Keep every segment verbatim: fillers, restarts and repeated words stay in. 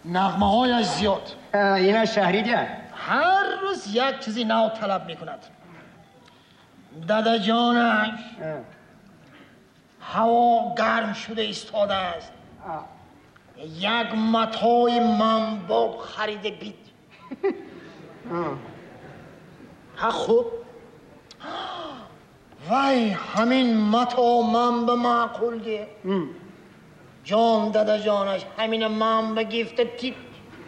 نغمه هایش زیاد. اینا شهریده. هر روز یک چیزی نو طلب میکند. دادا جانش هوا گرم شده ایستاده است. یک متای منبوب خریده بید. ها خوب. وای همین متا من به معقول ده. جان دادا جانش همین من به گفته تیپ.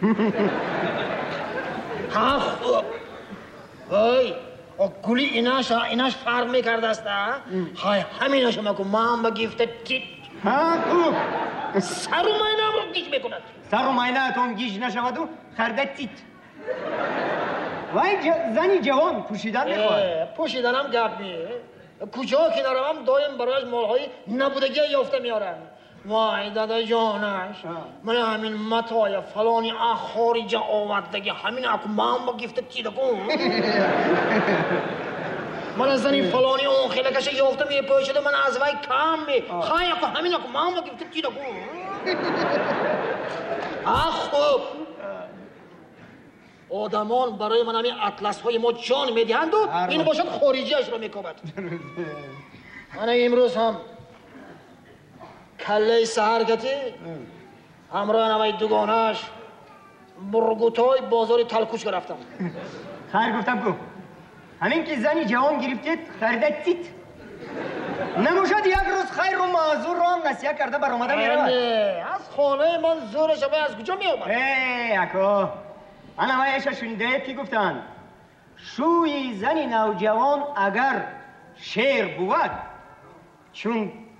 ها خوب. وای گلی ایناش ایناش فرق میکرده است. های همینش مکو من به گفته تیپ. ها خوب. سر و ماینه رو گیج میکند. سر و ماینه اتون گیج نشود و خرده تیت. وای زنی جوان پوشیدن میخواد. پوشیدنم گپ نی. کجا که دارم دایم برایش مالهای نبودگی یافته میارم. وای دادا جانش من همین متای فلانی خارجه آوردگی همین اکو من با گفته چیده کن. من از زنی فلانی اون خیلی کشه یافته میپوشده من از وای کم می خواهی اکو همین اکو من با گفته چیده کن. آه خوب آدمان برای من همین اطلس های ما جان میدهند و این باشد خارجیش رو میکابد. من امروز هم کله سهرگتی همراه نمای دوگانش برگوتای بازار تلکوش گرفتم. خیر گفتم کو همین که زنی جوان گرفتید خریده تیت نموشد یک روز خیر و معذور رو هم نسیه کرده بر اومده میره. از خانه من زورش از کجا می آمد؟ ای اکو من همه ایشا شنیده که گفتن شوی زنی نوجوان اگر شیر بود چون